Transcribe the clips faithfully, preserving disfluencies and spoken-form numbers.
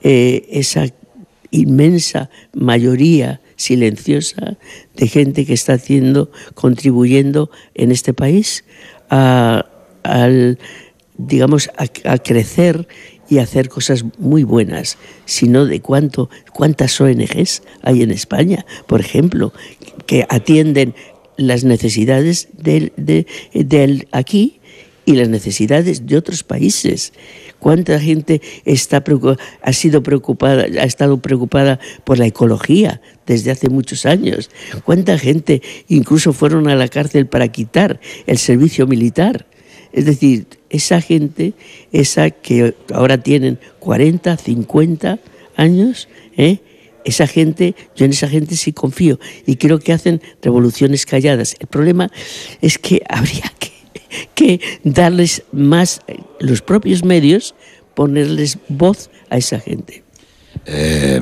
eh, esa inmensa mayoría silenciosa de gente que está haciendo, contribuyendo en este país a, al, digamos, a, a crecer y hacer cosas muy buenas, sino de cuánto, cuántas O N Ges hay en España, por ejemplo, que atienden las necesidades de, de, de aquí y las necesidades de otros países. ¿Cuánta gente está ha sido preocupada, ha estado preocupada por la ecología desde hace muchos años? ¿Cuánta gente incluso fueron a la cárcel para quitar el servicio militar? Es decir, esa gente, esa que ahora tienen cuarenta, cincuenta años, ¿eh? Esa gente, yo en esa gente sí confío y creo que hacen revoluciones calladas. El problema es que habría que que darles más, los propios medios, ponerles voz a esa gente. Eh,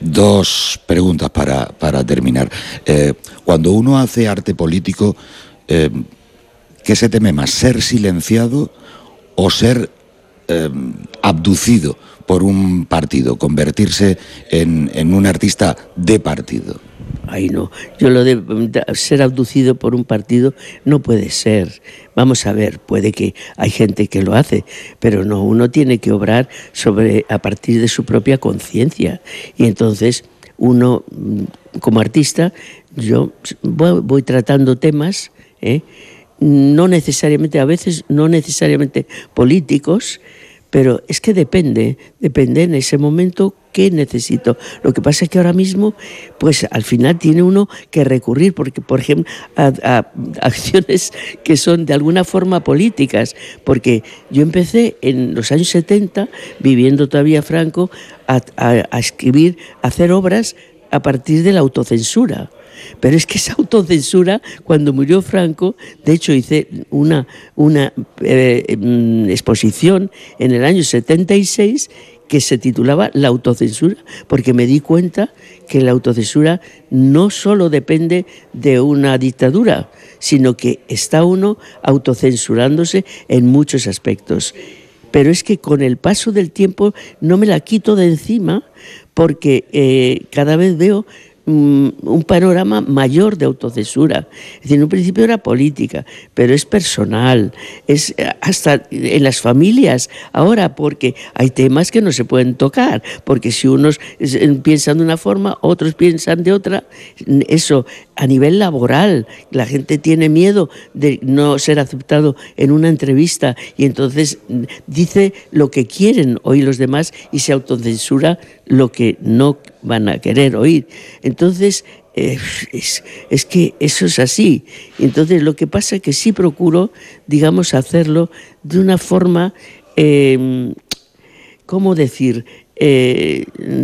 dos preguntas para, para terminar. Eh, cuando uno hace arte político, eh, ¿qué se teme más? ¿Ser silenciado o ser eh, abducido por un partido? ¿Convertirse en, en un artista de partido? Ay, no, yo lo de, de ser abducido por un partido no puede ser. Vamos a ver, puede que hay gente que lo hace, pero no, uno tiene que obrar sobre a partir de su propia conciencia. Y entonces uno, como artista, yo voy, voy tratando temas, ¿eh? no necesariamente, a veces no necesariamente políticos, pero es que depende, depende en ese momento qué necesito. Lo que pasa es que ahora mismo, pues al final tiene uno que recurrir, porque por ejemplo, a, a acciones que son de alguna forma políticas, porque yo empecé en los años setenta, viviendo todavía Franco, a, a, a escribir, a hacer obras a partir de la autocensura. Pero es que esa autocensura, cuando murió Franco, de hecho hice una, una eh, exposición en el año setenta y seis que se titulaba La autocensura, porque me di cuenta que la autocensura no solo depende de una dictadura, sino que está uno autocensurándose en muchos aspectos. Pero es que con el paso del tiempo no me la quito de encima, porque eh, cada vez veo un panorama mayor de autocensura. Es decir, en un principio era política, pero es personal, es hasta en las familias ahora, porque hay temas que no se pueden tocar, porque si unos piensan de una forma, otros piensan de otra. Eso a nivel laboral, la gente tiene miedo de no ser aceptado en una entrevista y entonces dice lo que quieren oír los demás y se autocensura lo que no van a querer oír. Entonces, eh, es, es que eso es así. Entonces, lo que pasa es que sí procuro, digamos, hacerlo de una forma, eh, ¿cómo decir? Eh,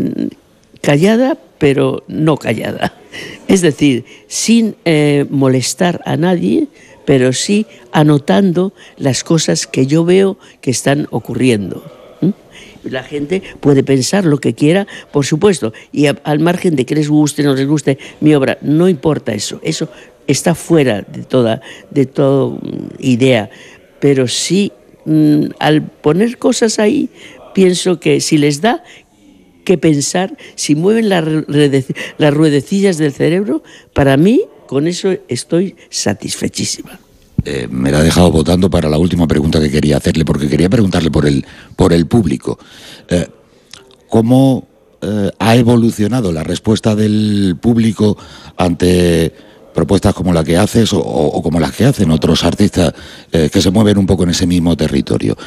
callada, pero no callada. Es decir, sin eh, molestar a nadie, pero sí anotando las cosas que yo veo que están ocurriendo. La gente puede pensar lo que quiera, por supuesto, y a, al margen de que les guste o no les guste mi obra, no importa eso, eso está fuera de toda, de toda idea, pero sí, mmm, al poner cosas ahí, pienso que si les da que pensar, si mueven la rede, las ruedecillas del cerebro, para mí, con eso estoy satisfechísima. Eh, me la ha dejado votando para la última pregunta que quería hacerle, porque quería preguntarle por el, por el público. Eh, ¿Cómo eh, ha evolucionado la respuesta del público ante propuestas como la que haces o, o como las que hacen otros artistas eh, que se mueven un poco en ese mismo territorio?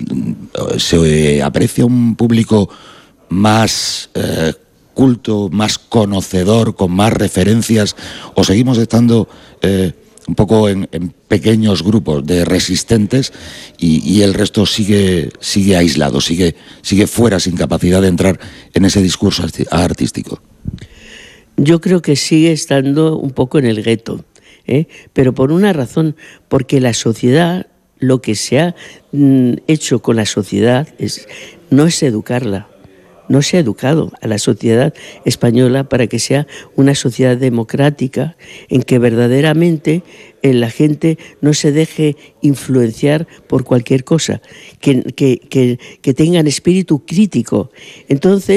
¿Se aprecia un público más eh, culto, más conocedor, con más referencias, o seguimos estando Eh, un poco en, en pequeños grupos de resistentes y, y el resto sigue, sigue aislado, sigue, sigue fuera, sin capacidad de entrar en ese discurso artístico? Yo creo que sigue estando un poco en el gueto, ¿eh? Pero por una razón, porque la sociedad, lo que se ha mm, hecho con la sociedad es, no es educarla. No se ha educado a la sociedad española para que sea una sociedad democrática en que verdaderamente eh, la gente no se deje influenciar por cualquier cosa, que, que, que, que tengan espíritu crítico. Entonces,